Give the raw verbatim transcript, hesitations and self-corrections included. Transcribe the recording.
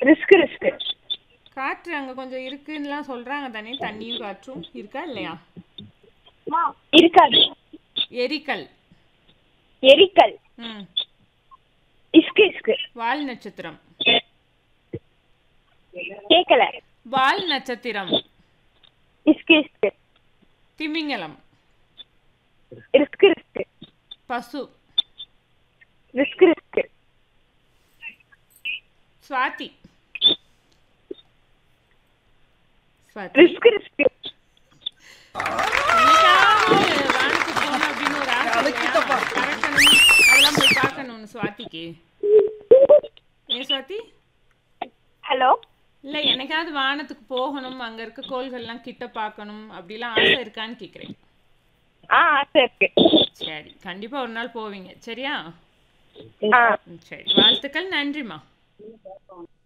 Risk risk. காற்று அங்க கொஞ்சம் இருக்குன்னுலாம் சொல்றாங்க தானே, தண்ணியும் காற்றும் இருக்கா இல்லையா? இருக்காது. எரிக்கல். எரிக்கல். ம். இஸ்கு இஸ்கு. வால் நட்சத்திரம். கேக்கல. வால் நட்சத்திரம். இஸ்கு இஸ்கு. திமிங்கலம். Risk risk. பசு. Risk risk. Swathi. Swathi. Risk risk. என்னைக்காவது வானத்துக்கு போகணும் அப்படின்னு ஒரு ஆசை இல்லையா? பறக்கணும், அதெல்லாம் போய் பார்க்கணும்னு சுவாதிக்கு. ஏன் சுவாதி? ஹலோ. இல்லை, என்னைக்காவது வானத்துக்கு போகணும், அங்க இருக்க கோள்கள்லாம் கிட்ட பார்க்கணும் அப்படிலாம் ஆசை இருக்கான்னு கேட்குறேன். ஆ ஆசை இருக்கு. சரி, கண்டிப்பா ஒரு நாள் போவீங்க சரியா? ஆ சரி, வாழ்த்துக்கள், நன்றிம்மா.